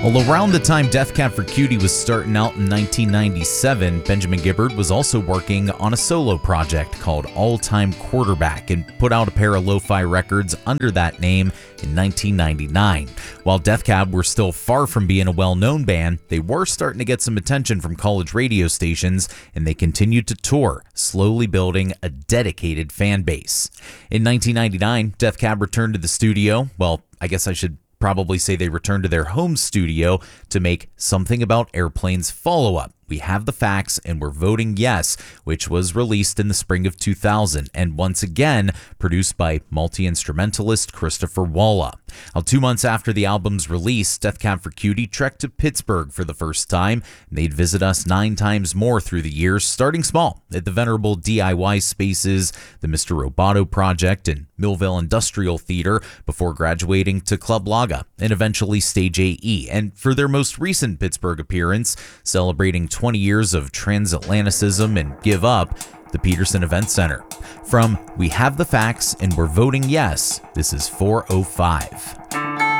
Well, around the time Death Cab for Cutie was starting out in 1997, Benjamin Gibbard was also working on a solo project called All Time Quarterback and put out a pair of lo-fi records under that name in 1999. While Death Cab were still far from being a well-known band, they were starting to get some attention from college radio stations, and they continued to tour, slowly building a dedicated fan base. In 1999, Death Cab returned to the studio. Well, I guess I should probably say they returned to their home studio to make Something About Airplanes follow-up. We Have the Facts and We're Voting Yes, which was released in the spring of 2000 and once again produced by multi-instrumentalist Christopher Walla. Now, 2 months after the album's release, Death Cab for Cutie trekked to Pittsburgh for the first time. They'd visit us 9 times more through the years, starting small at the venerable DIY spaces, the Mr. Roboto Project, and Millville Industrial Theater before graduating to Club Laga and eventually Stage AE. And for their most recent Pittsburgh appearance, celebrating 20 years of transatlanticism and Give Up, the Peterson Event Center. From We Have the Facts and We're Voting Yes, this is 405.